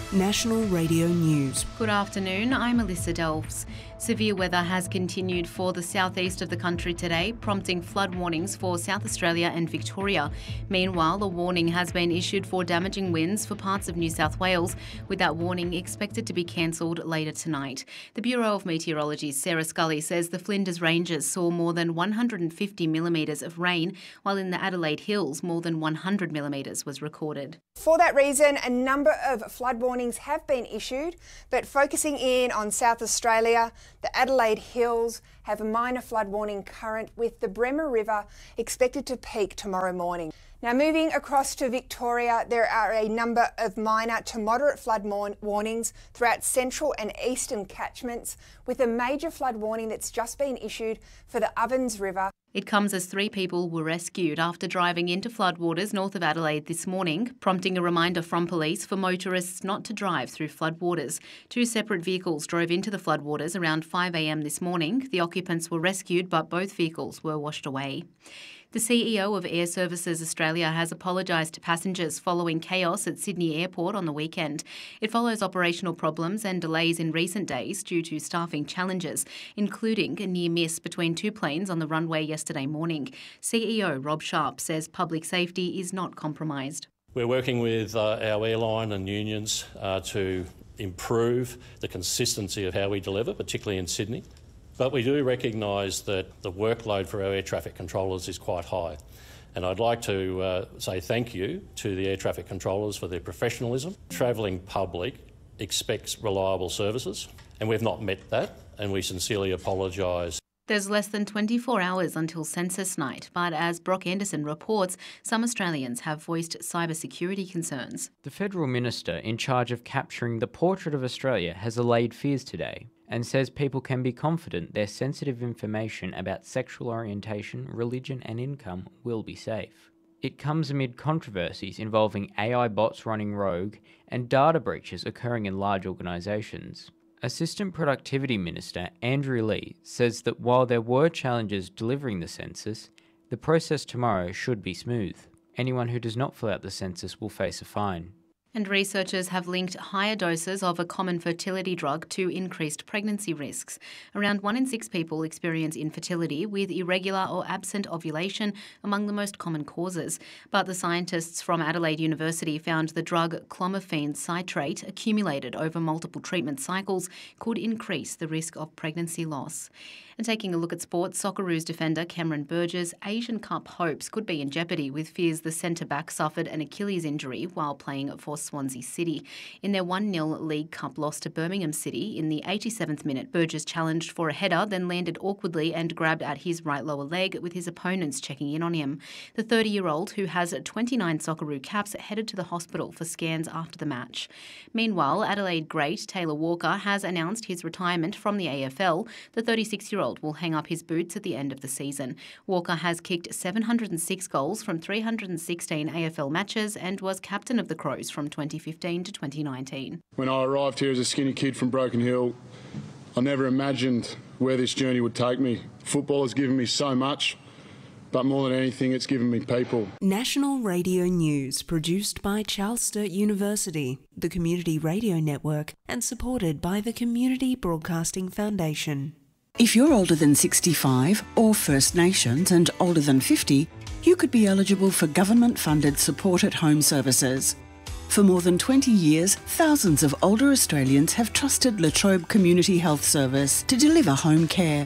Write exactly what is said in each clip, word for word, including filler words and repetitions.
National Radio News. Good afternoon, I'm Alyssa Delves. Severe weather has continued for the southeast of the country today, prompting flood warnings for South Australia and Victoria. Meanwhile, a warning has been issued for damaging winds for parts of New South Wales, with that warning expected to be cancelled later tonight. The Bureau of Meteorology's Sarah Scully says the Flinders Ranges saw more than one hundred fifty millimetres of rain, while in the Adelaide Hills more than one hundred millimetres was recorded. For that reason, a number of flood warnings have been issued, but focusing in on South Australia, the Adelaide Hills have a minor flood warning current, with the Bremer River expected to peak tomorrow morning. Now, moving across to Victoria, there are a number of minor to moderate flood warnings throughout central and eastern catchments, with a major flood warning that's just been issued for the Ovens River. It comes as three people were rescued after driving into floodwaters north of Adelaide this morning, prompting a reminder from police for motorists not to drive through floodwaters. Two separate vehicles drove into the floodwaters around five a m this morning. The occupants were rescued, but both vehicles were washed away. The C E O of Air Services Australia has apologised to passengers following chaos at Sydney Airport on the weekend. It follows operational problems and delays in recent days due to staffing challenges, including a near miss between two planes on the runway yesterday morning. C E O Rob Sharp says public safety is not compromised. We're working with uh, our airline and unions uh, to improve the consistency of how we deliver, particularly in Sydney. But we do recognise that the workload for our air traffic controllers is quite high. And I'd like to uh, say thank you to the air traffic controllers for their professionalism. Travelling public expects reliable services, and we've not met that, and we sincerely apologise. There's less than twenty-four hours until census night, but as Brock Anderson reports, some Australians have voiced cybersecurity concerns. The Federal Minister in charge of capturing the portrait of Australia has allayed fears today and says people can be confident their sensitive information about sexual orientation, religion and income will be safe. It comes amid controversies involving A I bots running rogue and data breaches occurring in large organisations. Assistant Productivity Minister Andrew Lee says that while there were challenges delivering the census, the process tomorrow should be smooth. Anyone who does not fill out the census will face a fine. And researchers have linked higher doses of a common fertility drug to increased pregnancy risks. Around one in six people experience infertility, with irregular or absent ovulation among the most common causes. But the scientists from Adelaide University found the drug clomiphene citrate, accumulated over multiple treatment cycles, could increase the risk of pregnancy loss. And taking a look at sports, Socceroos defender Cameron Burgess' Asian Cup hopes could be in jeopardy, with fears the centre-back suffered an Achilles injury while playing for Swansea City. In their one nil League Cup loss to Birmingham City in the eighty-seventh minute, Burgess challenged for a header, then landed awkwardly and grabbed at his right lower leg, with his opponents checking in on him. The thirty-year-old, who has twenty-nine Socceroo caps, headed to the hospital for scans after the match. Meanwhile, Adelaide great Taylor Walker has announced his retirement from the A F L. The thirty-six-year-old will hang up his boots at the end of the season. Walker has kicked seven hundred six goals from three hundred sixteen A F L matches and was captain of the Crows from twenty fifteen to twenty nineteen. When I arrived here as a skinny kid from Broken Hill, I never imagined where this journey would take me. Football has given me so much, but more than anything, it's given me people. National Radio News, produced by Charles Sturt University, the Community Radio Network, and supported by the Community Broadcasting Foundation. If you're older than sixty-five or First Nations and older than fifty, you could be eligible for government-funded support at home services. For more than twenty years, thousands of older Australians have trusted La Trobe Community Health Service to deliver home care.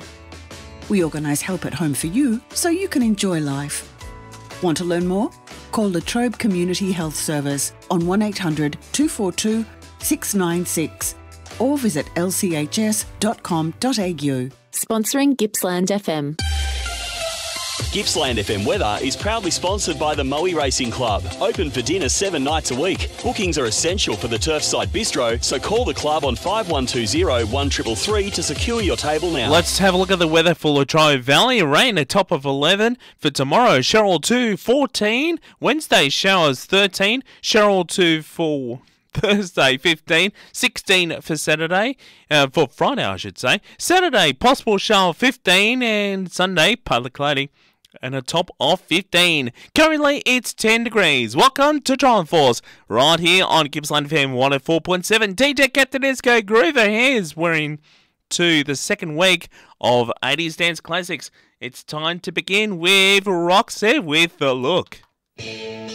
We organise help at home for you so you can enjoy life. Want to learn more? Call La Trobe Community Health Service on one eight hundred two four two six nine six or visit l c h s dot com dot a u. Sponsoring Gippsland F M. Gippsland F M weather is proudly sponsored by the Moe Racing Club. Open for dinner seven nights a week. Bookings are essential for the Turfside Bistro, so call the club on five one two zero one three three three to secure your table now. Let's have a look at the weather for Latrobe Valley. Rain a top of eleven for tomorrow. Cheryl two, fourteen. Wednesday showers thirteen. Cheryl two for Thursday fifteen, sixteen for Saturday, uh, for Friday I should say. Saturday possible shower fifteen, and Sunday partly cloudy. and a top of fifteen. Currently, it's ten degrees. Welcome to Trial Force, right here on Gippsland F M one oh four point seven. D J Captainesco Groover Hairs wearing to the second week of eighties Dance Classics. It's time to begin with Roxette with The Look.